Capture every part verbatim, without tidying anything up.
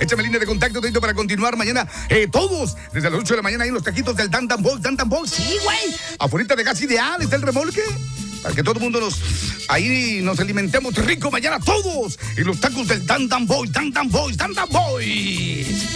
Échame línea de contacto, Tito, para continuar mañana. Eh, todos, desde las ocho de la mañana, ahí en los taquitos del Dantan Boys. Dantan Boys, sí, güey. Afuera de Gas Ideal está el remolque. Para que todo el mundo nos, ahí nos alimentemos rico mañana todos. Y los tacos del Dantan Boys, Dantan Boys, Dantan Boys.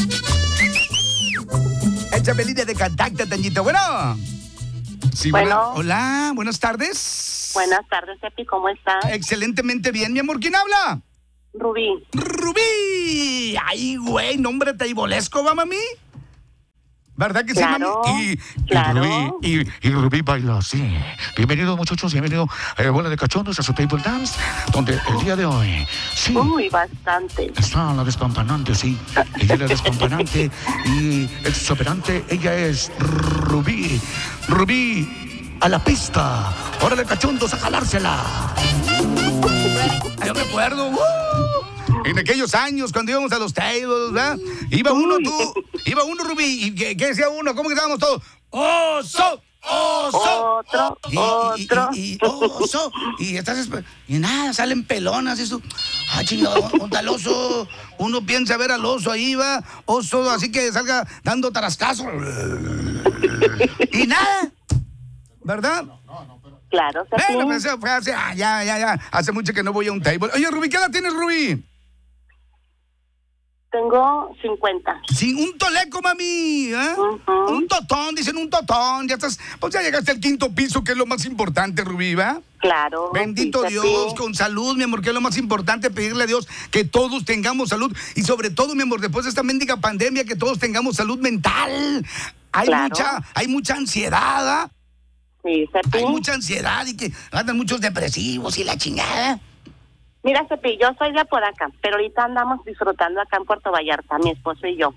Échame línea de contacto, Tañito. Bueno. Sí, bueno. Buena, hola, buenas tardes. Buenas tardes, Epi, ¿cómo estás? Excelentemente bien, mi amor. ¿Quién habla? Rubí. ¡Rubí! ¡Ay, güey! ¿Nombre taibolesco, va, mami? ¿Verdad que claro, sí, mami? Y, claro. y, Rubí, y, y Rubí baila así. Bienvenidos, muchachos, bienvenidos a Bola de Cachondos, a su Table Dance, donde el día de hoy, sí. Uy, bastante. Está la despampanante, sí. Ella es la despampanante y exoperante. Ella es Rubí. Rubí, a la pista. Órale, cachondos, a jalársela. Yo me acuerdo, uh, en aquellos años cuando íbamos a los tables, ¿verdad? Iba uno, tú, iba uno, Rubí, y ¿qué, qué decía uno? ¿Cómo que estábamos todos? ¡Oso! ¡Oso! Otro, y, otro. Y, y, y, oso. Y estás, y nada, salen pelonas, eso. Ah, chingado, un tal oso. Uno piensa ver al oso ahí, va. Oso, así que salga dando tarascazo. Y nada. ¿Verdad? Claro, Epi. Bueno, pues fue hace, ah, ya, ya, ya. Hace mucho que no voy a un table. Oye, Rubí, ¿qué edad tienes, Rubí? Tengo cincuenta. Sin un toleco, mami, ¿eh? Uh-huh. Un totón, dicen un totón. Ya estás, pues ya llegaste al quinto piso, que es lo más importante, Rubí, ¿va? Claro. Bendito sí, Dios, Epi. con salud, mi amor, que es lo más importante, pedirle a Dios que todos tengamos salud. Y sobre todo, mi amor, después de esta mendiga pandemia, que todos tengamos salud mental. Hay Claro. mucha, hay mucha ansiedad, ¿ah? Sí, Epi. Hay mucha ansiedad y que andan muchos depresivos y la chingada. Mira, Epi, yo soy de Apodaca, pero ahorita andamos disfrutando acá en Puerto Vallarta, mi esposo y yo.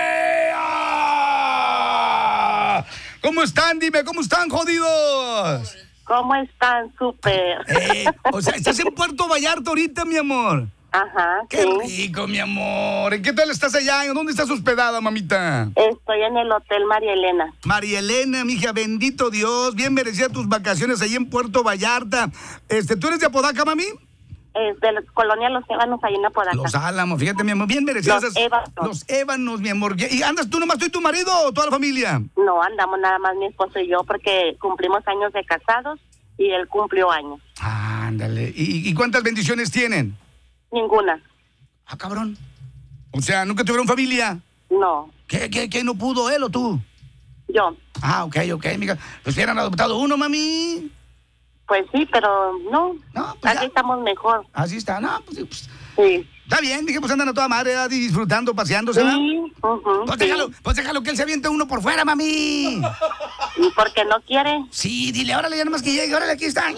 ¡Ea! ¿Cómo están? Dime, ¿cómo están, jodidos? ¿Cómo están? Súper. Eh, o sea, estás en Puerto Vallarta ahorita, mi amor. Ajá, ¡Qué sí. rico, mi amor! ¿En qué tal estás allá? ¿Dónde estás hospedada, mamita? Estoy en el Hotel María Elena. María Elena, mija, bendito Dios. Bien merecida tus vacaciones ahí en Puerto Vallarta. Este, ¿tú eres de Apodaca, mami? Es de la colonia Los Ébanos, ahí en Apodaca. Los Álamos, fíjate, mi amor, bien merecidas. Los esas- Ébanos. Los Ébanos, mi amor. ¿Y andas tú nomás, tú y tu marido o toda la familia? No, andamos nada más mi esposo y yo porque cumplimos años de casados y él cumplió años. Ándale. ¿Y, y cuántas bendiciones tienen? Ninguna. Ah, cabrón. O sea, ¿nunca tuvieron familia? No, ¿Qué, qué, qué no pudo él o tú? yo. Ah, ok, ok, mija. Pues hubieran adoptado uno, mami. Pues sí, pero no. No, pues Aquí ya. estamos mejor. Así está, no, pues, sí, pues, Sí. está bien, dije, pues andan a toda madre, ¿verdad? disfrutando, paseándose, ¿verdad? Sí, ujú, Pues sí. déjalo, pues déjalo que él se aviente uno por fuera, mami. ¿Y por qué no quiere? Sí, dile, órale, ya nomás que llegue, órale, aquí está. ¿Eh?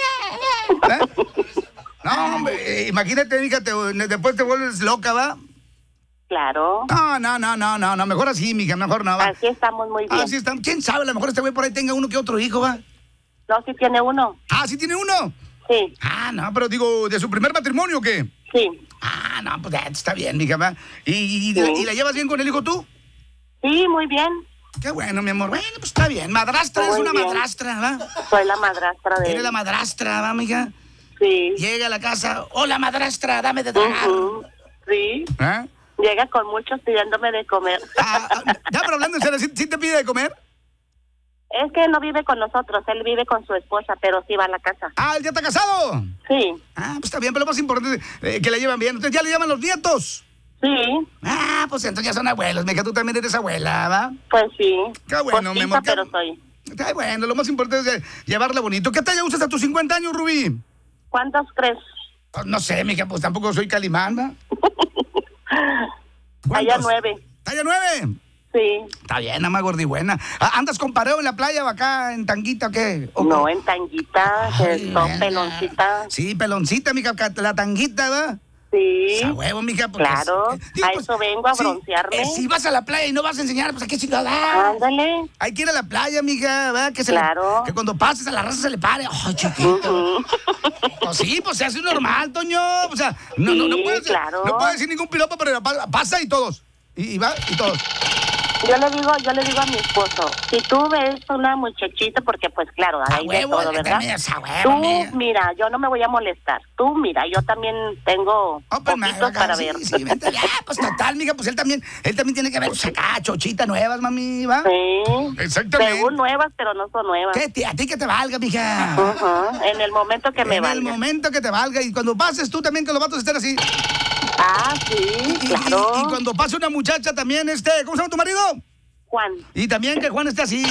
No, hombre, eh, imagínate, mija, te- después te vuelves loca, ¿va? Claro. No, no, no, no, no, no, mejor así, mija, mejor no, ¿va? Así estamos muy bien. Así está. ¿Quién sabe? A lo mejor este güey por ahí tenga uno que otro hijo, ¿va? No, sí tiene uno. Ah, ¿sí tiene uno? Sí, Ah, no, pero digo, ¿de su primer matrimonio o qué? sí. Ah, no, pues ya está bien, mija, ¿va? ¿Y, y, y- Sí. y la llevas bien con el hijo tú? Sí, muy bien. Qué bueno, mi amor. Bueno, pues está bien. Madrastra es Muy una bien. madrastra, ¿va? Soy la madrastra de Eres él. la madrastra, ¿va, mija? Sí. Llega a la casa, hola, madrastra, dame de tragar. Ujú, sí. ¿Ah? Llega con muchos pidiéndome de comer. Ah, ah, ya, pero hablando en serio, ¿sí, sí te pide de comer? Es que no vive con nosotros, él vive con su esposa, pero sí va a la casa. Ah, ¿él ya está casado? Sí, Ah, pues está bien, pero lo más importante es eh, que la llevan bien. Entonces ya le llaman los nietos. sí, Ah, pues entonces ya son abuelos. Mija, tú también eres abuela, ¿va? pues sí. Qué bueno, mi Postiza, amor. qué- pero soy. Está bueno, lo más importante es eh, llevarla bonito. ¿Qué talla usas a tus cincuenta años, Rubí? ¿Cuántos crees? Pues no sé, mija, pues tampoco soy Calimán, ¿va? Allá ¿Cuántos? nueve. ¿Talla nueve? Sí. Está bien, ama gordibuena. Ah, ¿andas con pareo en la playa o acá en tanguita o qué? ¿O No, qué? en tanguita, Ay, esto, verga. peloncita. Sí, peloncita, mija, ca- la tanguita, ¿va? Sí. A huevo, mija, porque... Claro, eh, digo, a pues, eso vengo a sí, broncearme. eh, si vas a la playa y no vas a enseñar, pues a qué chingada. Ándale. Hay que ir a la playa, mija, ¿verdad? Que, se le- Claro. que cuando pases a la raza se le pare. ¡Ay, chiquito! Ujú. Pues sí, pues se hace normal, Toño. O sea, no, no, no Sí, puedes, claro. no puedes decir ningún piropo, pero pa- pasa y todos. Y, y va y todos. Yo le digo, yo le digo a mi esposo, si tú ves una muchachita, porque pues claro, hay de huevo, todo, ¿verdad? también es a huevo, Tú, amiga. mira, yo no me voy a molestar. Tú, mira, yo también tengo Oh, pues, poquitos acá, para sí, ver. sí, vente, ah, pues total, mija, pues él también, él también tiene que ver, pues acá, chochitas nuevas, mami, ¿va? Sí. Exactamente. Según nuevas, pero no son nuevas. ¿Qué? te- A ti que te valga, mija. Ujú, en el momento que me En el valga. momento que te valga. Y cuando pases tú también, que los vatos estén así. Ah, sí, Y, y- claro. y- y cuando pase una muchacha también, este, ¿cómo se llama tu marido? Juan. Y también que Juan esté así.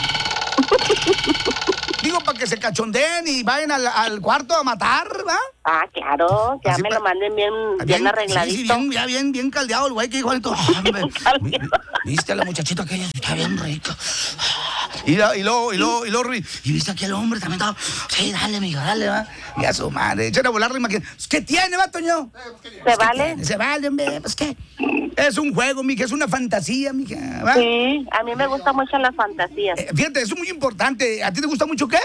Digo, para que se cachondeen y vayan al, al cuarto a matar, ¿va? Ah, claro, ya Así me pa- lo manden bien, bien, arregladito. Sí, sí, bien, ya bien, bien caldeado el güey que Juanito. Hombre, vi- vi- ¿viste a la muchachita aquella? Está bien rica. Y, la- y luego, y luego, y luego, y viste aquí al hombre también. Estaba, sí, dale, mijo, dale, va. Y a su madre, echan a volar la imagen. ¿Qué tiene, va, Toño? ¿Se vale? Tiene, se vale, hombre, pues qué. Es un juego, mija, es una fantasía, mija, ¿va? Sí, a mí me gustan mucho las fantasías. Eh, fíjate, eso es muy importante. ¿A ti te gusta mucho qué?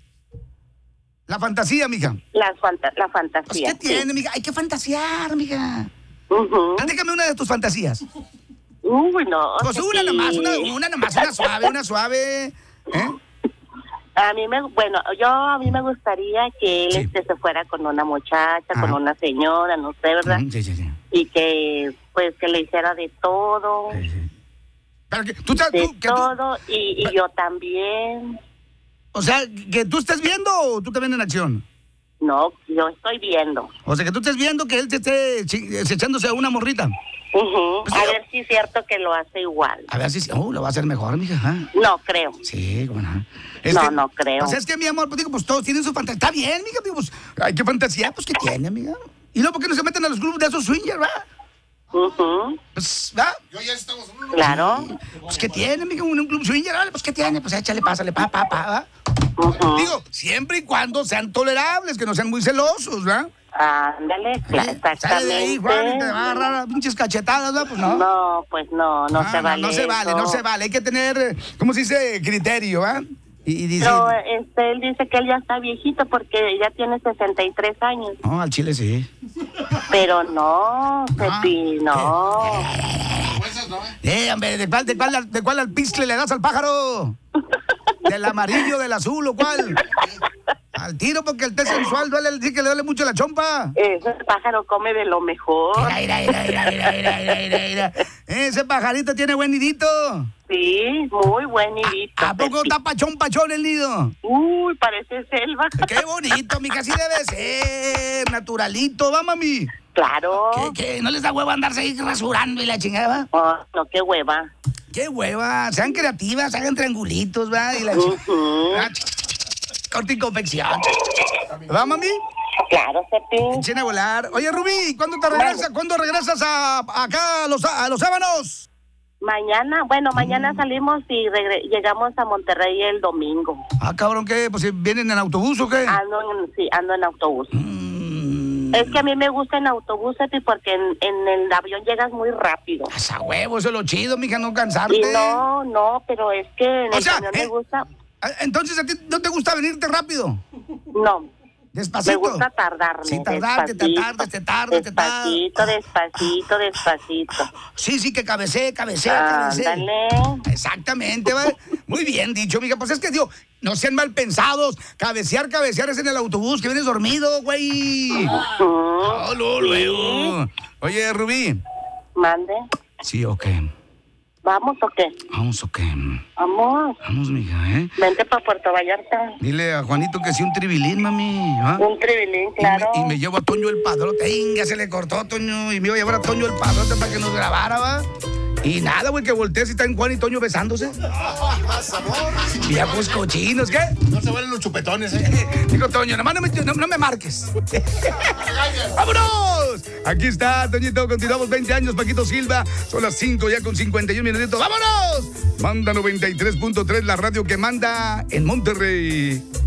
La fantasía, mija. Las fanta la Pues, fantasía. ¿qué tiene, mija? Hay que fantasear, mija. Ujú. Platícame una de tus fantasías. Uy, no. Pues que una sí. nomás, una, una nomás, una suave, una suave. ¿Eh? A mí me, bueno, yo a mí me gustaría que él Sí. este, se fuera con una muchacha, Ajá. con una señora, no sé, ¿verdad? Ujú, sí, sí, sí. Y que, pues, que le hiciera de todo, Sí, sí. Pero que tú, te- de tú- que tú- todo, y, y yo también. o sea, que tú estés viendo o tú te ven en acción. No, yo estoy viendo. O sea, que tú estés viendo que él se esté chi- echándose a una morrita. Ujú. Pues A yo- ver si es cierto que lo hace igual. A ver si, oh, lo va a hacer mejor, mija. ¿Ah? No creo. Sí, cómo no. No, no creo. Pues es que, mi amor, pues digo, pues todos tienen su fantasía. Está bien, mija, digo, pues hay que fantasía, pues ¿qué tiene, amiga? Y luego, ¿por qué no se meten a los grupos de esos swingers, va? Ujú. Pues, ¿va? Claro. Pues ¿qué tiene, mija? Un, un club swinger, vale, pues ¿qué tiene? Pues échale, pásale, pa, pa, pa, ¿va? Ujú. Digo, siempre y cuando sean tolerables, que no sean muy celosos, ¿va? Ándale, cla- Eh, Sale de ahí, Juan, y te va a exactamente. agarrar a pinches cachetadas, ¿va? Pues no. No, pues no, no Ah, se vale. No se vale, eso. no se vale. Hay que tener, eh, ¿cómo se dice? Criterio, ¿va? Y, y dice... Pero este, él dice que él ya está viejito porque ya tiene sesenta y tres años. No, al chile sí. Pero no, Pepi, no. Eh, hombre, ¿de cuál, de cuál, de cuál alpizcle le das al pájaro? ¿Del amarillo, del azul o cuál? Al tiro, porque el té sensual duele, sí que le duele mucho la chompa. Ese pájaro come de lo mejor. Mira, mira, mira, mira, mira, mira, mira, mira. Ese pajarito tiene buen nidito. Sí, muy buen nidito. ¿A poco Pepi. está pachón, pachón el nido? Uy, parece selva. Qué bonito, mija, así debe ser. Naturalito, va, mami. Claro. ¿Qué, qué? ¿No les da hueva andarse ahí rasurando y la chingada? Oh, no, qué hueva. Qué hueva. Sean creativas, hagan triangulitos, va. Y la Ujú. chingada. Corte y confección. ¿Va, mami? Claro, Pepi. Echen a volar. Oye, Rubí, ¿cuándo te regresas? ¿Cuándo regresas a, acá a los, a los Sábanos? Mañana, bueno, mañana salimos y regre- llegamos a Monterrey el domingo. Ah, cabrón, ¿qué? Pues ¿vienen en autobús o qué? Ando en, sí, ando en autobús. Mm. Es que a mí me gusta en autobús, Pepi, porque en, en el avión llegas muy rápido. Esa huevo, eso es lo chido, mija, no cansarte. Y no, no, pero es que en O el sea, camión eh, me gusta, Ah, entonces, ¿a ti no te gusta venirte rápido? no, Despacito. me gusta tardarme. Sí, tardarte, te despacito, tardas, te tardas, te tardas. Despacito, despacito, despacito. Sí, sí, que cabecee, cabecee, cabecee. Ándale. Exactamente, ¿va? Muy bien dicho, mija. Pues es que, digo, no sean mal pensados. Cabecear, cabecear es en el autobús, que vienes dormido, güey. Mm, Oh, luego, sí. luego. Oye, Rubí. Mande. Sí, ok. ¿Vamos o qué? Vamos, ok. Vamos. Vamos, mija, ¿eh? Vente para Puerto Vallarta. Dile a Juanito que sí un tribilín, mami, ¿va? Un tribilín, Y me- claro. Y me, llevo a Toño el Padrote. Inga, se le cortó, Toño. Y me iba a llevar a Toño el Padrote para que nos grabara, ¿va? Y nada, güey, que voltees y están Juan y Toño besándose. Viejos cochinos, ¿qué? No se valen los chupetones, ¿eh? Digo, Toño, nomás no me, no, no me marques. ¡Vámonos! Aquí está, Toñito. Continuamos veinte años, Paquito Silva. Son las cinco ya con cincuenta y un minutitos. ¡Vámonos! Manda noventa y tres punto tres, la radio que manda en Monterrey.